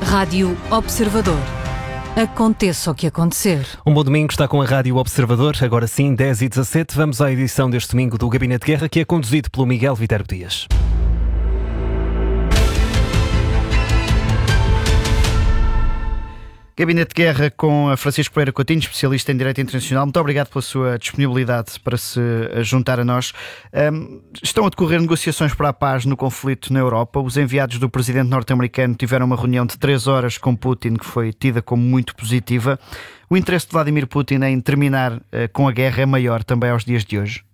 Rádio Observador. Aconteça o que acontecer. Um bom domingo, está com a Rádio Observador. Agora sim, 10h17. Vamos à edição deste domingo do Gabinete de Guerra, que é conduzido pelo Miguel Viterbo Dias. Gabinete de Guerra com a Francisco Pereira Coutinho, especialista em Direito Internacional. Muito obrigado pela sua disponibilidade para se juntar a nós. Estão a decorrer negociações para a paz no conflito na Europa. Os enviados do presidente norte-americano tiveram uma reunião de 3 horas com Putin, que foi tida como muito positiva. O interesse de Vladimir Putin em terminar com a guerra é maior também aos dias de hoje?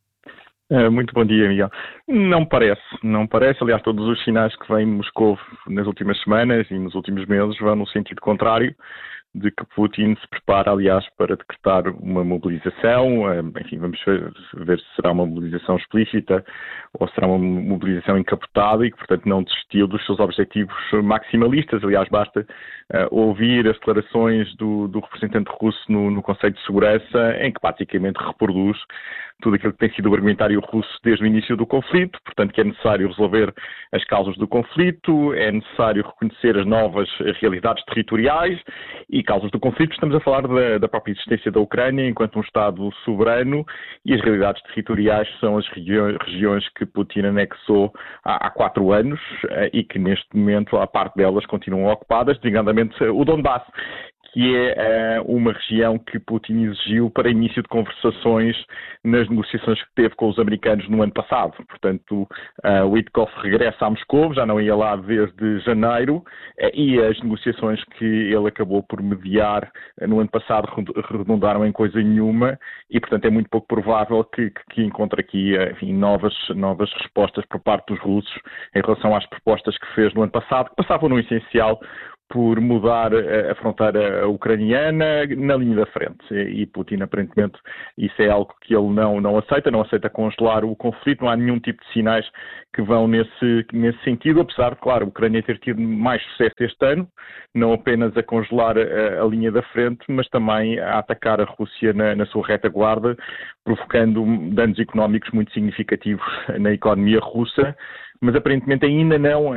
Muito bom dia, Miguel. Não parece. Aliás, todos os sinais que vêm de Moscou nas últimas semanas e nos últimos meses vão no sentido contrário, de que Putin se prepara, aliás, para decretar uma mobilização. Enfim, vamos ver se será uma mobilização explícita ou será uma mobilização encapotada e que, portanto, não desistiu dos seus objetivos maximalistas. Aliás, basta ouvir as declarações do representante russo no Conselho de Segurança, em que praticamente reproduz tudo aquilo que tem sido o argumentário russo desde o início do conflito, portanto que é necessário resolver as causas do conflito, é necessário reconhecer as novas realidades territoriais e causas do conflito. Estamos a falar da própria existência da Ucrânia enquanto um Estado soberano, e as realidades territoriais são as regiões que Putin anexou há 4 anos e que neste momento a parte delas continuam ocupadas, designadamente o Donbass, que é uma região que Putin exigiu para início de conversações nas negociações que teve com os americanos no ano passado. Portanto, Witkoff regressa a Moscou, já não ia lá desde janeiro, e as negociações que ele acabou por mediar no ano passado redundaram em coisa nenhuma, e portanto é muito pouco provável que encontre aqui, enfim, novas respostas por parte dos russos em relação às propostas que fez no ano passado, que passavam no essencial por mudar a fronteira ucraniana na linha da frente. E Putin, aparentemente, isso é algo que ele não aceita congelar o conflito. Não há nenhum tipo de sinais que vão nesse sentido, apesar de, claro, a Ucrânia ter tido mais sucesso este ano, não apenas a congelar a linha da frente, mas também a atacar a Rússia na sua retaguarda, provocando danos económicos muito significativos na economia russa, mas aparentemente ainda não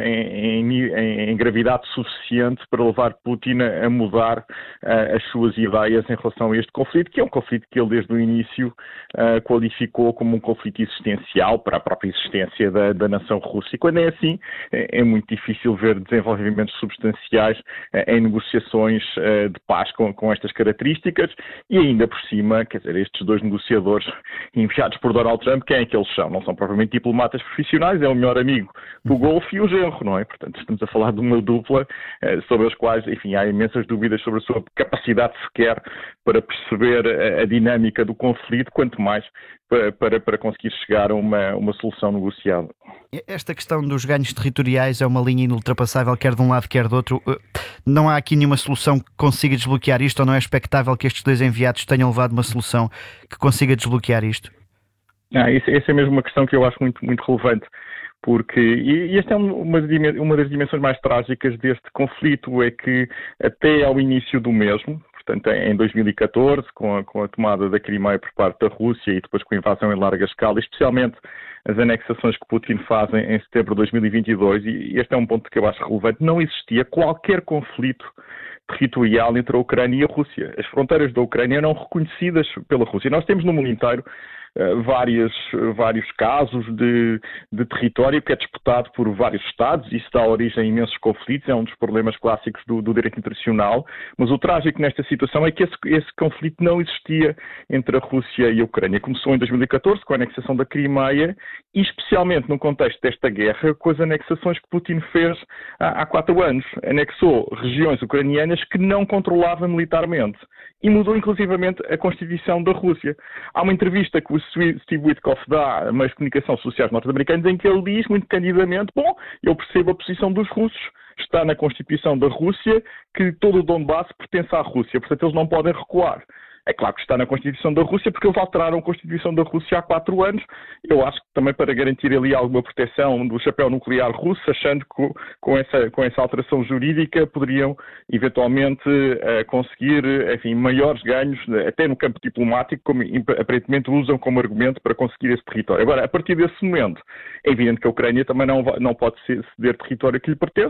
em gravidade suficiente para levar Putin a mudar as suas ideias em relação a este conflito, que é um conflito que ele desde o início qualificou como um conflito existencial para a própria existência da nação russa. E quando é assim, é muito difícil ver desenvolvimentos substanciais em negociações de paz com estas características, e ainda por cima, quer dizer, estes 2 negociadores enviados por Donald Trump, quem é que eles são? Não são propriamente diplomatas profissionais, é o melhor amigo do Golfo e o genro, não é? Portanto, estamos a falar de uma dupla sobre as quais, enfim, há imensas dúvidas sobre a sua capacidade sequer para perceber a dinâmica do conflito, quanto mais para conseguir chegar a uma solução negociada. Esta questão dos ganhos territoriais é uma linha inultrapassável, quer de um lado, quer do outro. Não há aqui nenhuma solução que consiga desbloquear isto, ou não é expectável que estes 2 enviados tenham levado uma solução que consiga desbloquear isto? Essa é mesmo uma questão que eu acho muito, muito relevante. Porque, e esta é uma das dimensões mais trágicas deste conflito, é que até ao início do mesmo, portanto em 2014, com a tomada da Crimeia por parte da Rússia e depois com a invasão em larga escala, especialmente as anexações que Putin faz em setembro de 2022, e este é um ponto que eu acho relevante, não existia qualquer conflito territorial entre a Ucrânia e a Rússia. As fronteiras da Ucrânia eram reconhecidas pela Rússia. Nós temos no mundo inteiro vários casos de território que é disputado por vários Estados. Isso dá origem a imensos conflitos, é um dos problemas clássicos do direito internacional, mas o trágico nesta situação é que esse conflito não existia entre a Rússia e a Ucrânia. Começou em 2014 com a anexação da Crimeia e especialmente no contexto desta guerra com as anexações que Putin fez há 4 anos. Anexou regiões ucranianas que não controlava militarmente e mudou inclusivamente a Constituição da Rússia. Há uma entrevista que o Steve Witkoff dá a meios de comunicação sociais norte-americanos em que ele diz muito candidamente: bom, eu percebo a posição dos russos, está na Constituição da Rússia que todo o Donbass pertence à Rússia, portanto eles não podem recuar. É claro que está na Constituição da Rússia, porque eles alteraram a Constituição da Rússia há 4 anos. Eu acho que também para garantir ali alguma proteção do chapéu nuclear russo, achando que com essa alteração jurídica poderiam eventualmente conseguir, enfim, maiores ganhos, até no campo diplomático, como aparentemente usam como argumento para conseguir esse território. Agora, a partir desse momento, é evidente que a Ucrânia também não pode ceder território que lhe pertence.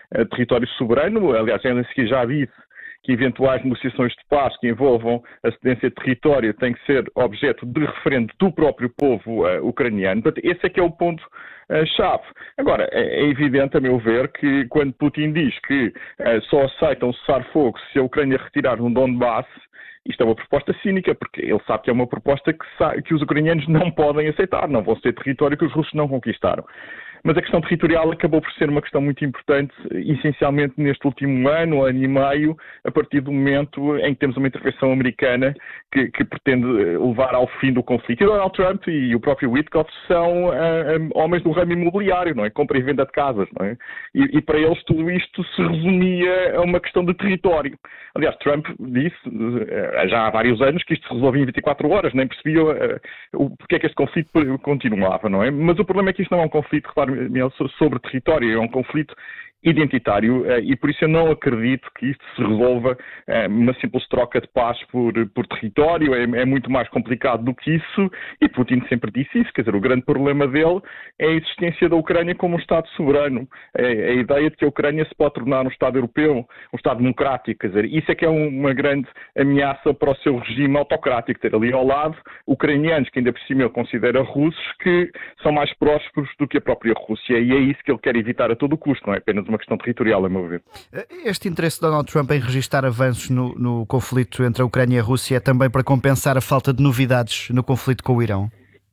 território soberano. Aliás, Zelensky já disse que eventuais negociações de paz que envolvam a cedência de território têm que ser objeto de referendo do próprio povo ucraniano. Portanto, esse é que é o ponto chave. Agora, é evidente, a meu ver, que quando Putin diz que só aceitam cessar-fogo se a Ucrânia retirar um Donbass, isto é uma proposta cínica, porque ele sabe que é uma proposta que os ucranianos não podem aceitar, não vão ser território que os russos não conquistaram. Mas a questão territorial acabou por ser uma questão muito importante, essencialmente neste último ano e meio, a partir do momento em que temos uma intervenção americana que pretende levar ao fim do conflito. E Donald Trump e o próprio Witkoff são homens do ramo imobiliário, não é? Compra e venda de casas, não é? E para eles tudo isto se resumia a uma questão de território. Aliás, Trump disse já há vários anos que isto se resolvia em 24 horas, nem percebia porque é que este conflito continuava, não é? Mas o problema é que isto não é um conflito, repare, sobre território, é um conflito identitário e por isso eu não acredito que isto se resolva uma simples troca de paz por território, é muito mais complicado do que isso e Putin sempre disse isso, quer dizer, o grande problema dele é a existência da Ucrânia como um Estado soberano, a ideia de que a Ucrânia se pode tornar um Estado europeu, um Estado democrático, quer dizer, isso é que é uma grande ameaça para o seu regime autocrático, ter ali ao lado ucranianos que ainda por cima ele considera russos que são mais prósperos do que a própria Rússia e é isso que ele quer evitar a todo custo, não é apenas uma questão territorial, a meu ver. Este interesse de Donald Trump em registrar avanços no conflito entre a Ucrânia e a Rússia é também para compensar a falta de novidades no conflito com o Irão?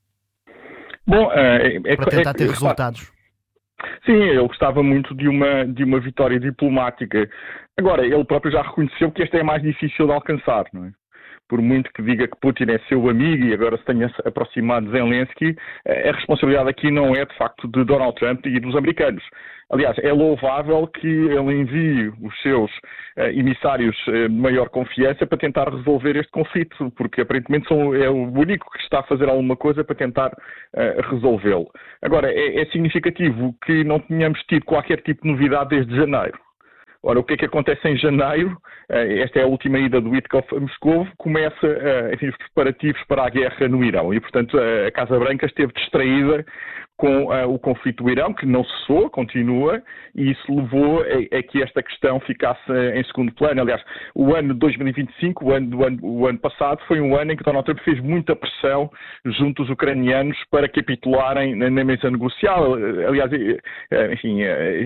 Bom, para tentar ter resultados. Sim, ele gostava muito de uma vitória diplomática. Agora, ele próprio já reconheceu que esta é mais difícil de alcançar, não é? Por muito que diga que Putin é seu amigo e agora se tenha aproximado de Zelensky, a responsabilidade aqui não é, de facto, de Donald Trump e dos americanos. Aliás, é louvável que ele envie os seus emissários de maior confiança para tentar resolver este conflito, porque aparentemente é o único que está a fazer alguma coisa para tentar resolvê-lo. Agora, é significativo que não tenhamos tido qualquer tipo de novidade desde janeiro. Ora, o que é que acontece em janeiro? Esta é a última ida do Witkoff a Moscou, começa os preparativos para a guerra no Irão e, portanto, a Casa Branca esteve distraída com o conflito do Irão, que não cessou, continua, e isso levou a que esta questão ficasse em segundo plano. Aliás, o ano de 2025, o ano passado, foi um ano em que Donald Trump fez muita pressão junto dos ucranianos para capitularem na mesa negocial. Aliás, enfim,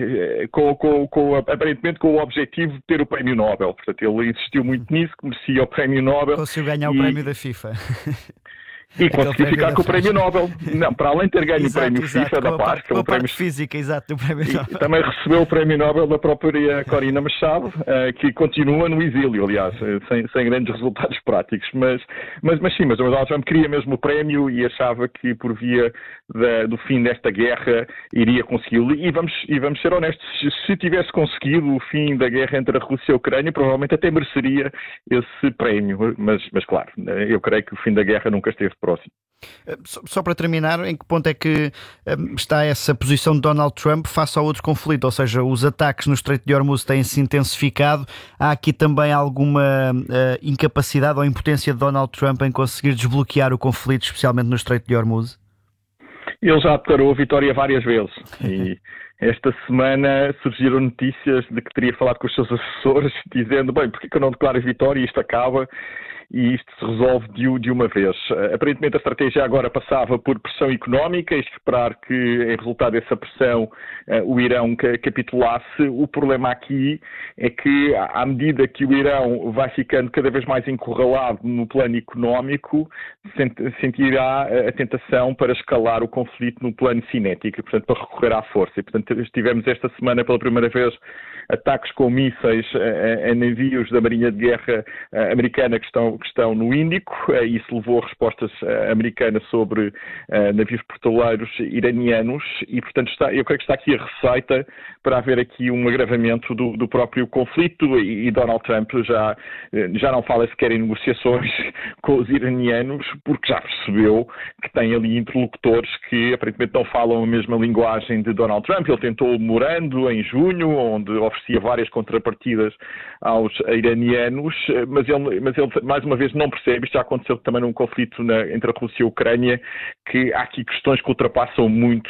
aparentemente com o objetivo de ter o Prémio Nobel. Portanto, ele insistiu muito nisso, que merecia o Prémio Nobel. Conseguiu ganhar o prémio da FIFA. E conseguiu ficar com o Prémio Nobel. Não, para além de ter ganho o Prémio FIFA da Paz, que é o prémio física, exato, do Prémio Nobel. Também recebeu o Prémio Nobel da própria Corina Machado, que continua no exílio, aliás, sem grandes resultados práticos. Mas o Donald Trump queria mesmo o prémio e achava que por via do fim desta guerra iria consegui-lo. E vamos ser honestos, se tivesse conseguido o fim da guerra entre a Rússia e a Ucrânia, provavelmente até mereceria esse prémio. Mas claro, eu creio que o fim da guerra nunca esteve próximo. Só para terminar, em que ponto é que está essa posição de Donald Trump face ao outro conflito? Ou seja, os ataques no Estreito de Hormuz têm-se intensificado. Há aqui também alguma incapacidade ou impotência de Donald Trump em conseguir desbloquear o conflito, especialmente no Estreito de Hormuz? Ele já declarou a vitória várias vezes e esta semana surgiram notícias de que teria falado com os seus assessores dizendo, bem, porque que eu não declaro a vitória e isto acaba e isto se resolve de uma vez. Aparentemente a estratégia agora passava por pressão económica e esperar que, em resultado dessa pressão, o Irão capitulasse. O problema aqui é que, à medida que o Irão vai ficando cada vez mais encurralado no plano económico, sentirá a tentação para escalar o conflito no plano cinético, e, portanto, para recorrer à força. E, portanto, tivemos esta semana, pela primeira vez, ataques com mísseis a navios da Marinha de Guerra americana que estão no Índico. Isso levou a respostas americanas sobre navios petroleiros iranianos e, portanto, eu creio que está aqui a receita para haver aqui um agravamento do próprio conflito e Donald Trump já não fala sequer em negociações com os iranianos porque já percebeu que tem ali interlocutores que aparentemente não falam a mesma linguagem de Donald Trump. ele tentou o memorando em junho, onde oferecia várias contrapartidas aos iranianos, mas ele mais uma vez não percebe, isto já aconteceu também num conflito entre a Rússia e a Ucrânia, que há aqui questões que ultrapassam muito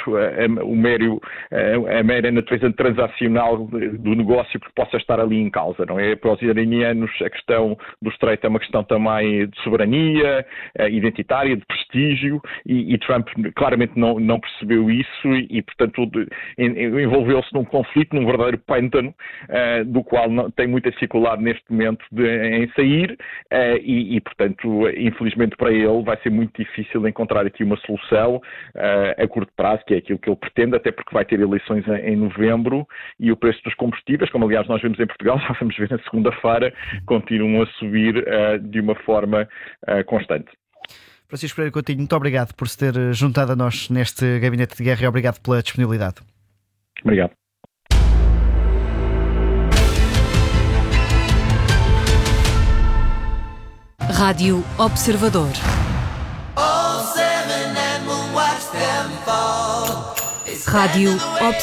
a mera natureza transacional do negócio que possa estar ali em causa, não é? Para os iranianos a questão do Estreito é uma questão também de soberania, identitária, de prestígio, e Trump claramente não percebeu isso e portanto, envolveu-se num conflito, num verdadeiro pântano, do qual tem muita dificuldade neste momento em sair, e portanto, infelizmente para ele vai ser muito difícil encontrar aqui uma solução a curto prazo, que é aquilo que ele pretende, até porque vai ter eleições em novembro e o preço dos combustíveis, como aliás nós vemos em Portugal, já vamos ver na segunda-feira, continuam a subir de uma forma constante. Francisco Pereira Coutinho, muito obrigado por se ter juntado a nós neste Gabinete de Guerra e obrigado pela disponibilidade. Obrigado. Rádio Observador. Rádio Observador.